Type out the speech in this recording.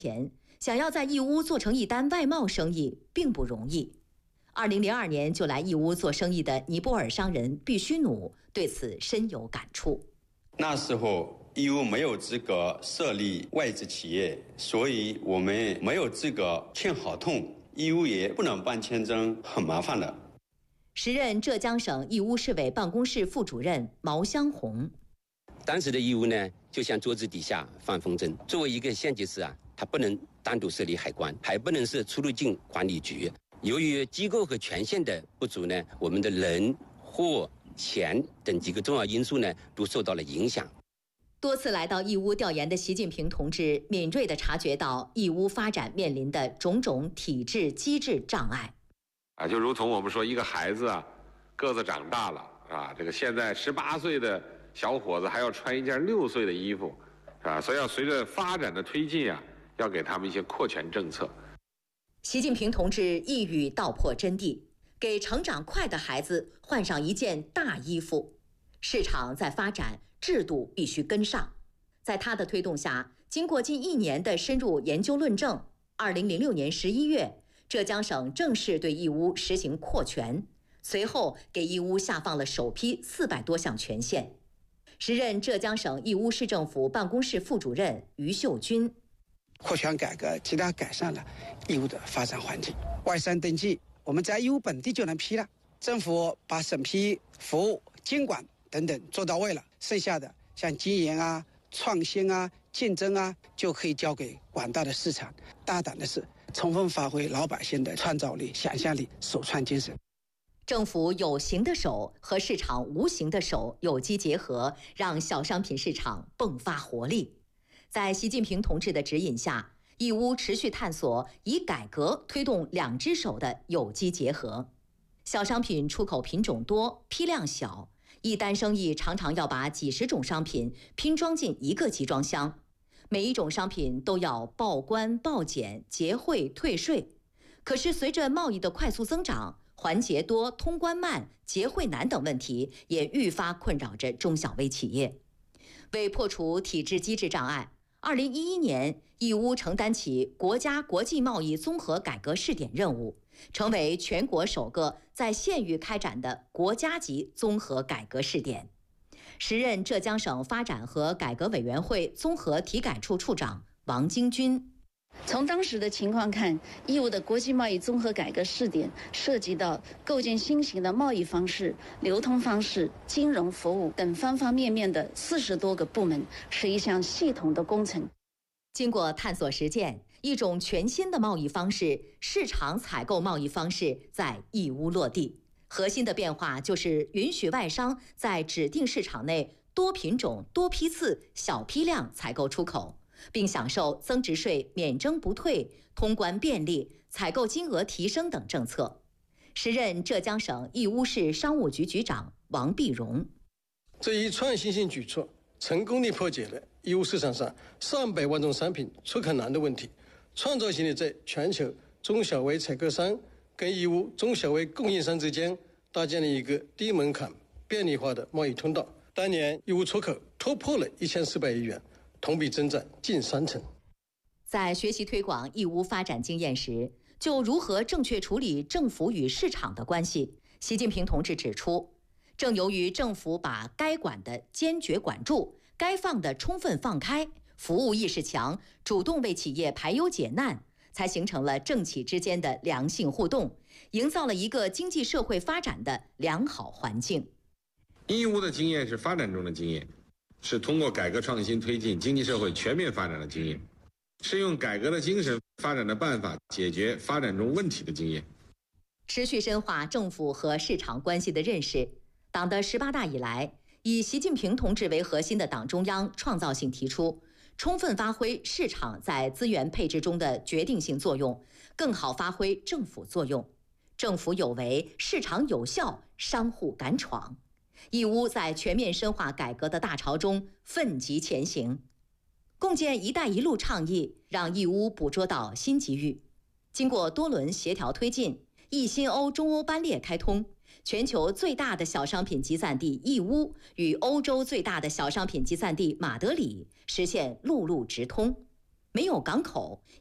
前，想要在义乌做成一单外贸生意并不容易。2002年就来义乌做生意的尼泊尔商人毕须努对此深有感触。 那时候义乌没有资格设立外资企业，所以我们没有资格签合同，义乌也不能办签证，很麻烦的。 时任浙江省义乌市委办公室副主任毛湘红。 当时的义乌呢，就像桌子底下放风筝。作为一个县级市啊，它不能单独设立海关，还不能是出入境管理局。由于机构和权限的不足呢，我们的人、货、钱等几个重要因素呢，都受到了影响。 多次来到义乌调研的习近平同志敏锐地察觉到义乌发展面临的种种体制机制障碍。 就如同我们说，一个孩子啊，个子长大了啊，这个现在18岁的小伙子还要穿一件6岁的衣服，所以要随着发展的推进啊，要给他们一些扩权政策。 习近平同志一语道破真谛，给成长快的孩子换上一件大衣服。市场在发展，制度必须跟上。在他的推动下，经过近1年的深入研究论证，2006年11月，浙江省正式对义乌实行扩权，随后给义乌下放了首批400多项权限。时任浙江省义乌市政府办公室副主任于秀军。 扩权改革极大改善了义乌的发展环境，外商登记我们在义乌本地就能批了，政府把审批、服务、监管等等做到位了，剩下的像经营啊、创新啊、竞争啊，就可以交给广大的市场。大胆的是，充分发挥老百姓的创造力、想象力、首创精神。 政府有形的手和市场无形的手有机结合，让小商品市场迸发活力。在习近平同志的指引下，义乌持续探索以改革推动2只手的有机结合。小商品出口品种多，批量小，一单生意常常要把几十种商品拼装进一个集装箱，每一种商品都要报关、报检、结汇、退税。可是随着贸易的快速增长，环节多、通关慢、结汇难等问题也愈发困扰着中小微企业。为破除体制机制障碍，2011年，义乌承担起国家国际贸易综合改革试点任务，成为全国首个在县域开展的国家级综合改革试点。时任浙江省发展和改革委员会综合体改处处长王京军。 从当时的情况看，义乌的国际贸易综合改革试点涉及到构建新型的贸易方式、流通方式、金融服务等方方面面的40多个部门，是一项系统的工程。 经过探索实践，一种全新的贸易方式——市场采购贸易方式在义乌落地。核心的变化就是允许外商在指定市场内多品种、多批次、小批量采购出口，并享受增值税免征不退、通关便利、采购金额提升等政策。时任浙江省义乌市商务局局长王碧荣。 这一创新性举措成功地破解了义乌市场上上百万种商品出口难的问题，创造性地在全球中小微采购商跟义乌中小微供应商之间搭建了一个低门槛、便利化的贸易通道。当年义乌出口突破了1400亿元，同比增长近3成。 在学习推广义乌发展经验时，就如何正确处理政府与市场的关系，习近平同志指出，正由于政府把该管的坚决管住，该放的充分放开，服务意识强，主动为企业排忧解难，才形成了政企之间的良性互动，营造了一个经济社会发展的良好环境。 义乌的经验是发展中的经验，是通过改革创新推进经济社会全面发展的经验，是用改革的精神、发展的办法解决发展中问题的经验。 持续深化政府和市场关系的认识，党的18大以来，以习近平同志为核心的党中央创造性提出，充分发挥市场在资源配置中的决定性作用，更好发挥政府作用。政府有为，市场有效，商户敢闯。义乌在全面深化改革的大潮中奋楫前行。共建“一带一路”倡议让义乌捕捉到新机遇。经过多轮协调推进，义新欧中欧班列开通，全球最大的小商品集散地义乌与欧洲最大的小商品集散地马德里实现陆路直通。 没有港口，